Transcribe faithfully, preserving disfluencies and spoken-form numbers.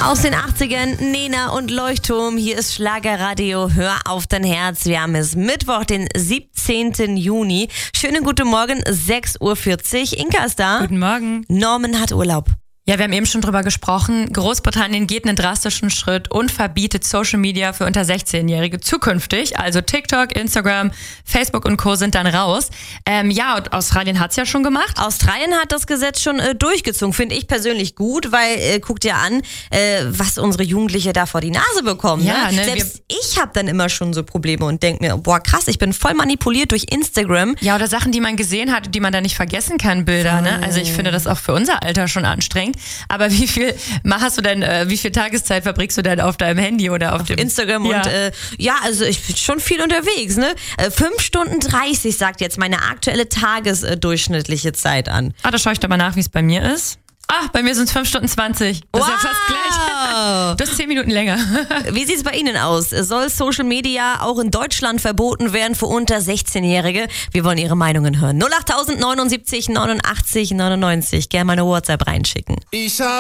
Aus den achtzigern, Nena und Leuchtturm, hier ist Schlagerradio, hör auf dein Herz. Wir haben es Mittwoch, den siebzehnten Juni. Schönen guten Morgen, sechs Uhr vierzig. Inka ist da. Guten Morgen. Norman hat Urlaub. Ja, wir haben eben schon drüber gesprochen. Großbritannien geht einen drastischen Schritt und verbietet Social Media für unter sechzehnjährige zukünftig. Also TikTok, Instagram, Facebook und Co. sind dann raus. Ähm, ja, und Australien hat's ja schon gemacht. Australien hat das Gesetz schon äh, durchgezogen. Finde ich persönlich gut, weil äh, guck dir an, äh, was unsere Jugendliche da vor die Nase bekommen. Ja, ne? ne, Selbst ich habe dann immer schon so Probleme und denke mir, boah krass, ich bin voll manipuliert durch Instagram. Ja, oder Sachen, die man gesehen hat, die man da nicht vergessen kann, Bilder. Ne? Also ich finde das auch für unser Alter schon anstrengend. Aber wie viel hast du denn, äh, wie viel Tageszeit verbringst du denn auf deinem Handy oder auf, auf dem Instagram? Ja. Und äh, ja, also ich bin schon viel unterwegs, ne? Äh, fünf Stunden dreißig sagt jetzt meine aktuelle tagesdurchschnittliche Zeit an. Ah, da schaue ich doch mal nach, wie es bei mir ist. Ah, bei mir sind es fünf Stunden zwanzig. Das wow. ist ja fast gleich. Du hast zehn Minuten länger. Wie sieht es bei Ihnen aus? Soll Social Media auch in Deutschland verboten werden für unter sechzehnjährige? Wir wollen Ihre Meinungen hören. null acht neunundsiebzig neunundachtzig neunundneunzig. Gerne mal eine WhatsApp reinschicken. Ich hab